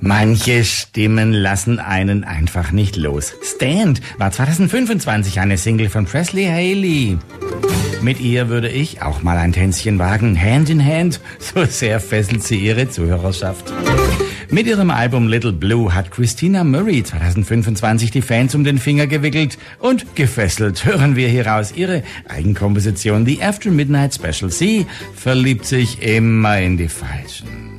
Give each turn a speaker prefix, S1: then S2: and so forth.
S1: Manche Stimmen lassen einen einfach nicht los. Stand war 2025 eine Single von Presley Haley. Mit ihr würde ich auch mal ein Tänzchen wagen, Hand in Hand, so sehr fesselt sie ihre Zuhörerschaft. Mit ihrem Album Little Blue hat Christina Murray 2025 die Fans um den Finger gewickelt und gefesselt. Hören wir hieraus ihre Eigenkomposition The After Midnight Special. Sie verliebt sich immer in die Falschen.